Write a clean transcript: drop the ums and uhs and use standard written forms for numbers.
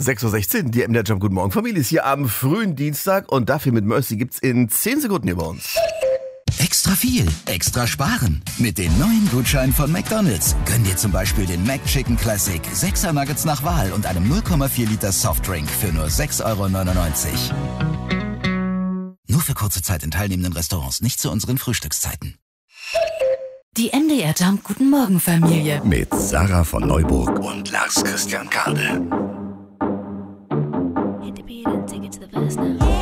6:16 Uhr, die MDR Jump Guten Morgen Familie ist hier am frühen Dienstag und dafür mit Mercy gibt's in 10 Sekunden hier bei uns. Extra viel, extra sparen. Mit den neuen Gutscheinen von McDonald's. Gönn dir zum Beispiel den McChicken Classic, 6er Nuggets nach Wahl und einem 0,4 Liter Softdrink für nur 6,99 €. Nur für kurze Zeit in teilnehmenden Restaurants, nicht zu unseren Frühstückszeiten. Die MDR Jump Guten Morgen Familie. Mit Sarah von Neuburg und Lars Christian Kade. Hit the beat and take it to the verse now.